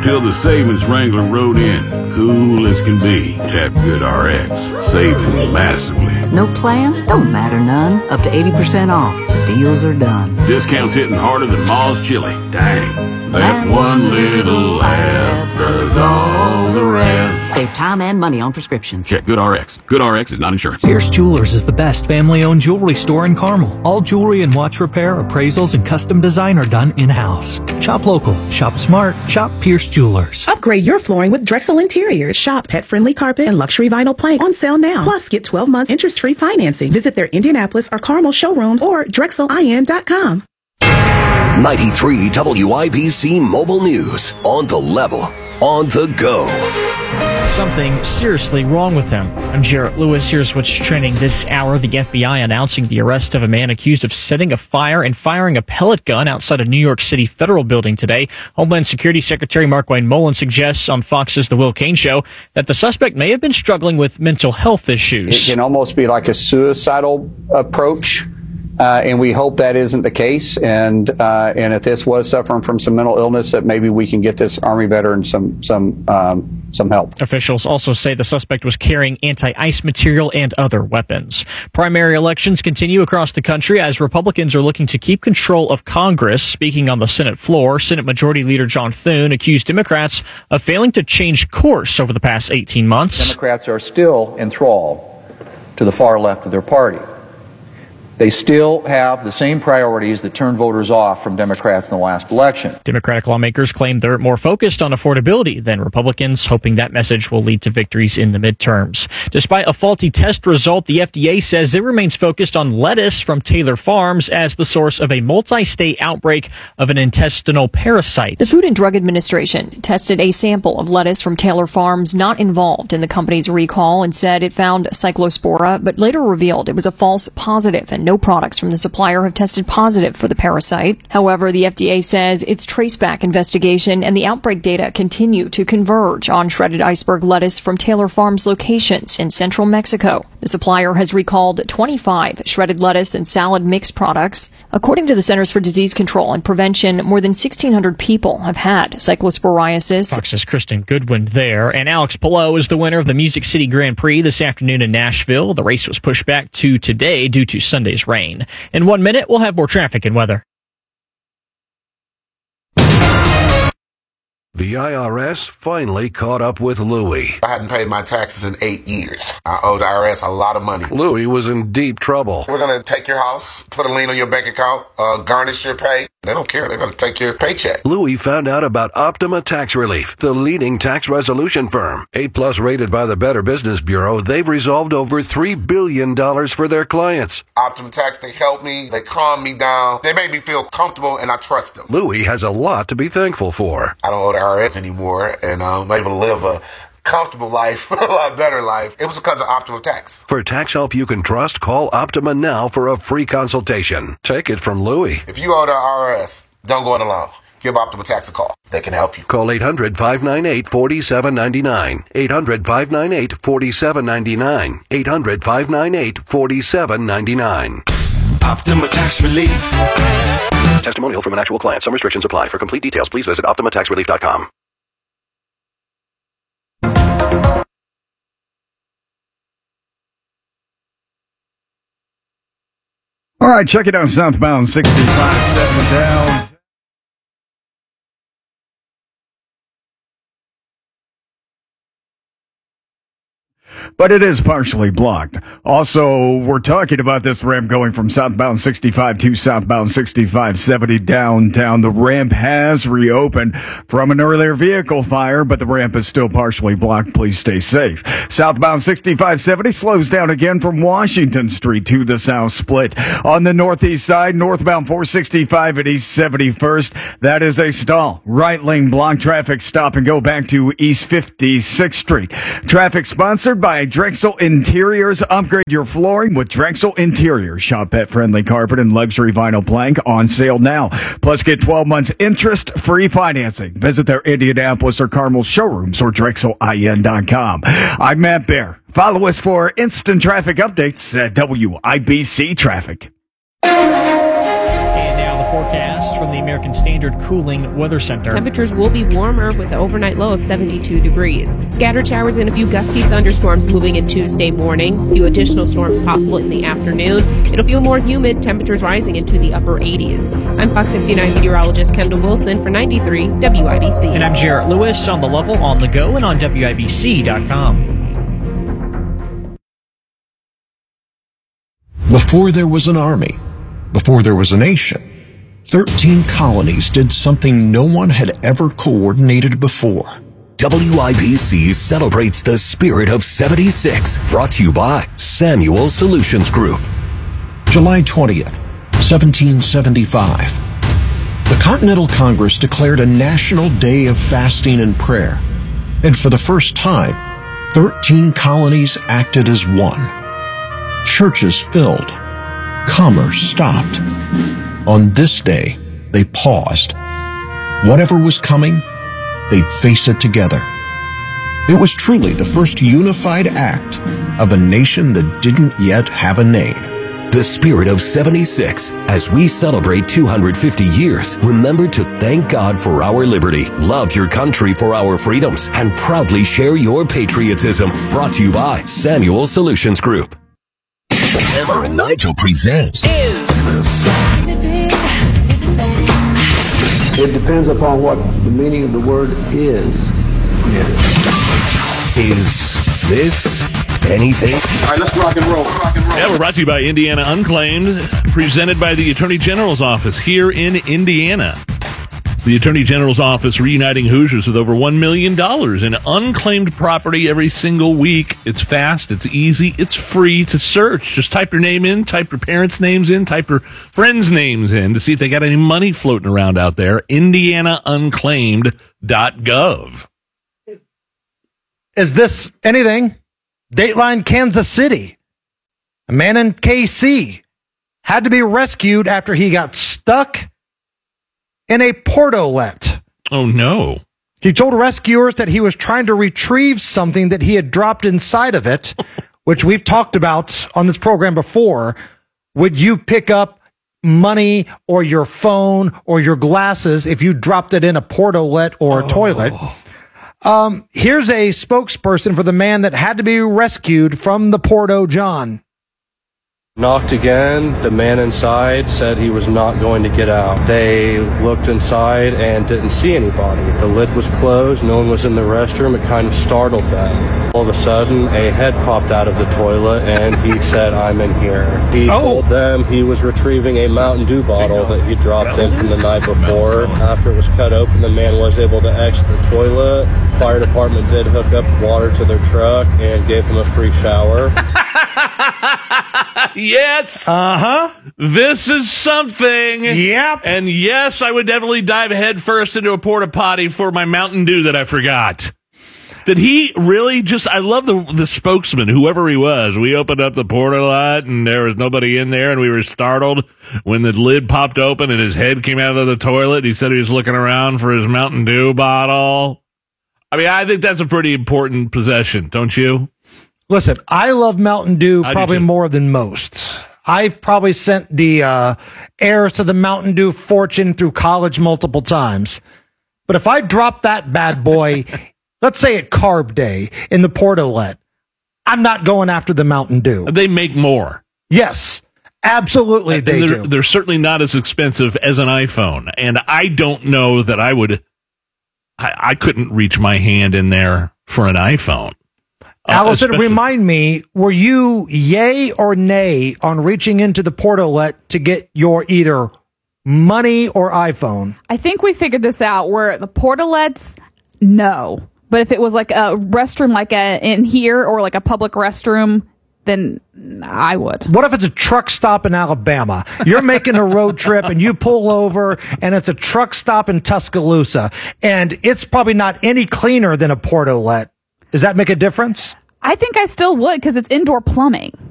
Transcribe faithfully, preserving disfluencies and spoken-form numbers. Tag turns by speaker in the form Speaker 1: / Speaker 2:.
Speaker 1: till the savings wrangler rode in. Cool as can be. Tap GoodRx. Saving massively.
Speaker 2: No plan? Don't matter none. Up to eighty percent off. Deals are done.
Speaker 1: Discounts hitting harder than Ma's chili. Dang. That one little app does all the rest.
Speaker 2: Save time and money on prescriptions.
Speaker 1: Check GoodRx. GoodRx is not insurance.
Speaker 3: Pierce Jewelers is the best family-owned jewelry store in Carmel. All jewelry and watch repair, appraisals, and custom design are done in-house. Shop local. Shop smart. Shop Pierce Jewelers.
Speaker 4: Upgrade your flooring with Drexel Interiors. Shop pet-friendly carpet and luxury vinyl plank on sale now. Plus, get twelve months interest-free financing. Visit their Indianapolis or Carmel showrooms or drexel I N dot com.
Speaker 5: ninety-three W I B C Mobile News. On the level. On the go.
Speaker 6: Something seriously wrong with him. I'm Jarrett Lewis. Here's what's trending this hour. The F B I announcing the arrest of a man accused of setting a fire and firing a pellet gun outside a New York City federal building today. Homeland Security Secretary Markwayne Mullin suggests on Fox's The Will Cain Show that the suspect may have been struggling with mental health issues.
Speaker 7: It can almost be like a suicidal approach. Uh, and we hope that isn't the case. And uh, and if this was suffering from some mental illness, that maybe we can get this Army veteran some some um, some help.
Speaker 6: Officials also say the suspect was carrying anti-ice material and other weapons. Primary elections continue across the country as Republicans are looking to keep control of Congress. Speaking on the Senate floor, Senate Majority Leader John Thune accused Democrats of failing to change course over the past eighteen months.
Speaker 8: Democrats are still enthralled to the far left of their party. They still have the same priorities that turned voters off from Democrats in the last election.
Speaker 6: Democratic lawmakers claim they're more focused on affordability than Republicans, hoping that message will lead to victories in the midterms. Despite a faulty test result, the F D A says it remains focused on lettuce from Taylor Farms as the source of a multi-state outbreak of an intestinal parasite.
Speaker 9: The Food and Drug Administration tested a sample of lettuce from Taylor Farms not involved in the company's recall and said it found cyclospora, but later revealed it was a false positive and no products from the supplier have tested positive for the parasite. However, the F D A says its traceback investigation and the outbreak data continue to converge on shredded iceberg lettuce from Taylor Farms locations in central Mexico. The supplier has recalled twenty-five shredded lettuce and salad mix products. According to the Centers for Disease Control and Prevention, more than sixteen hundred people have had cyclosporiasis.
Speaker 6: Fox's Kristen Goodwin there. And Alex Palou is the winner of the Music City Grand Prix this afternoon in Nashville. The race was pushed back to today due to Sunday's rain. In one minute, we'll have more traffic and weather.
Speaker 10: The I R S finally caught up with Louie.
Speaker 11: I hadn't paid my taxes in eight years. I owe the I R S a lot of money.
Speaker 10: Louie was in deep trouble.
Speaker 11: We're going to take your house, put a lien on your bank account, uh, garnish your pay. They don't care. They're going to take your paycheck.
Speaker 10: Louie found out about Optima Tax Relief, the leading tax resolution firm. A-plus rated by the Better Business Bureau, they've resolved over three billion dollars for their clients.
Speaker 11: Optima Tax, they help me. They calm me down. They make me feel comfortable, and I trust them.
Speaker 10: Louie has a lot to be thankful for.
Speaker 11: I don't owe the I R S anymore, and I'm able to live a comfortable life, a lot better life. It was because of Optima Tax.
Speaker 10: For tax help you can trust, call Optima now for a free consultation. Take it from Louie.
Speaker 11: If you owe the I R S, don't go it alone. Give Optima Tax a call. They can help you.
Speaker 10: Call eight hundred, five nine eight, four seven nine nine. eight hundred, five nine eight, four seven nine nine. eight hundred, five nine eight, four seven nine nine.
Speaker 5: Optima Tax Relief.
Speaker 10: Testimonial from an actual client. Some restrictions apply. For complete details, please visit optima tax relief dot com.
Speaker 12: All right, check it out, southbound sixty-five seven down. But it is partially blocked. Also, we're talking about this ramp going from southbound sixty-five to southbound sixty-five seventy downtown. The ramp has reopened from an earlier vehicle fire, but the ramp is still partially blocked. Please stay safe. Southbound sixty-five seventy slows down again from Washington Street to the south split. On the northeast side, northbound four sixty-five at East seventy-first, that is a stall. Right lane block traffic stop and go back to East fifty-sixth Street. Traffic sponsored by Drexel Interiors. Upgrade your flooring with Drexel Interiors. Shop pet-friendly carpet and luxury vinyl plank on sale now. Plus, get twelve months interest-free financing. Visit their Indianapolis or Carmel showrooms or drexel I N dot com. I'm Matt Bear. Follow us for instant traffic updates at W I B C Traffic.
Speaker 6: And now the forecast from the American Standard Cooling Weather Center.
Speaker 13: Temperatures will be warmer with an overnight low of seventy-two degrees. Scattered showers and a few gusty thunderstorms moving in Tuesday morning. A few additional storms possible in the afternoon. It'll feel more humid, temperatures rising into the upper eighties. I'm Fox fifty-nine meteorologist Kendall Wilson for ninety-three W I B C.
Speaker 6: And I'm Jarrett Lewis on the level, on the go, and on W I B C dot com.
Speaker 14: Before there was an army, before there was a nation, thirteen colonies did something no one had ever coordinated before.
Speaker 5: W I B C celebrates the spirit of seventy-six, brought to you by Samuel Solutions Group.
Speaker 14: July twentieth, seventeen seventy-five. The Continental Congress declared a national day of fasting and prayer, and for the first time, thirteen colonies acted as one. Churches filled. Commerce stopped. On this day, they paused. Whatever was coming, they'd face it together. It was truly the first unified act of a nation that didn't yet have a name.
Speaker 5: The spirit of seventy-six. As we celebrate two hundred fifty years, remember to thank God for our liberty, love your country for our freedoms, and proudly share your patriotism. Brought to you by Samuel Solutions Group. Hammer and Nigel presents Is
Speaker 15: It depends upon what the meaning of the word is.
Speaker 5: Is this anything?
Speaker 16: All right, let's rock and roll. Rock and roll.
Speaker 17: Yeah, we're brought to you by Indiana Unclaimed, presented by the Attorney General's Office here in Indiana. The Attorney General's Office reuniting Hoosiers with over one million dollars in unclaimed property every single week. It's fast, it's easy, it's free to search. Just type your name in, type your parents' names in, type your friends' names in to see if they got any money floating around out there. indiana unclaimed dot gov.
Speaker 18: Is this anything? Dateline Kansas City. A man in K C had to be rescued after he got stuck in a portolet.
Speaker 17: Oh, no.
Speaker 18: He told rescuers that he was trying to retrieve something that he had dropped inside of it, which we've talked about on this program before. Would you pick up money or your phone or your glasses if you dropped it in a portolet or a oh. toilet? Um, here's a spokesperson for the man that had to be rescued from the Porto John.
Speaker 19: Knocked again. The man inside said he was not going to get out. They looked inside and didn't see anybody. The lid was closed. No one was in the restroom. It kind of startled them. All of a sudden, a head popped out of the toilet, and he said, "I'm in here." He oh. told them he was retrieving a Mountain Dew bottle that he dropped in from the night before. After it was cut open, the man was able to exit the toilet. Fire department did hook up water to their truck and gave him a free shower.
Speaker 17: Yes.
Speaker 18: Uh-huh.
Speaker 17: This is something.
Speaker 18: Yep.
Speaker 17: And yes, I would definitely dive head first into a porta potty for my Mountain Dew that I forgot. Did he really just, I love the the spokesman, whoever he was. We opened up the porta lot and there was nobody in there and we were startled when the lid popped open and his head came out of the toilet. He said he was looking around for his Mountain Dew bottle. I mean, I think that's a pretty important possession, don't you?
Speaker 18: Listen, I love Mountain Dew
Speaker 17: I
Speaker 18: probably more than most. I've probably sent the uh, heirs to the Mountain Dew fortune through college multiple times. But if I drop that bad boy, let's say at Carb Day in the portolet, I'm not going after the Mountain Dew.
Speaker 17: They make more.
Speaker 18: Yes, absolutely they
Speaker 17: they're,
Speaker 18: do.
Speaker 17: They're certainly not as expensive as an iPhone. And I don't know that I would, I, I couldn't reach my hand in there for an iPhone.
Speaker 18: Allison, uh, remind me, were you yay or nay on reaching into the portolet to get your either money or iPhone?
Speaker 20: I think we figured this out where the portalets, no. But if it was like a restroom like a, in here or like a public restroom, then I would.
Speaker 18: What if it's a truck stop in Alabama? You're making a road trip and you pull over and it's a truck stop in Tuscaloosa and it's probably not any cleaner than a portolet. Does that make a difference?
Speaker 20: I think I still would because it's indoor plumbing.